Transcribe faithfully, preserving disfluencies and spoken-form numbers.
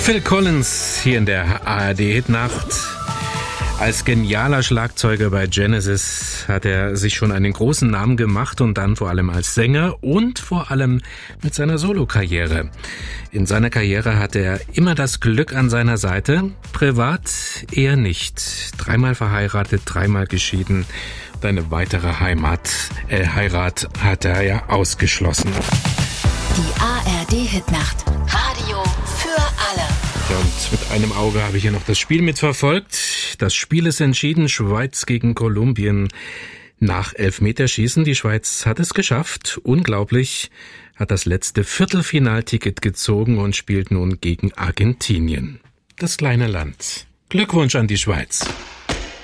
Phil Collins hier in der A R D-Hitnacht. Als genialer Schlagzeuger bei Genesis hat er sich schon einen großen Namen gemacht und dann vor allem als Sänger und vor allem mit seiner Solokarriere. In seiner Karriere hatte er immer das Glück an seiner Seite, privat eher nicht. Dreimal verheiratet, dreimal geschieden und eine weitere Heimat, äh, Heirat hat er ja ausgeschlossen. Die A R D-Hitnacht. Radio für alle. Ja, und mit einem Auge habe ich hier noch das Spiel mitverfolgt. Das Spiel ist entschieden, Schweiz gegen Kolumbien. Nach Elfmeterschießen, die Schweiz hat es geschafft. Unglaublich, hat das letzte Viertelfinalticket gezogen und spielt nun gegen Argentinien. Das kleine Land. Glückwunsch an die Schweiz.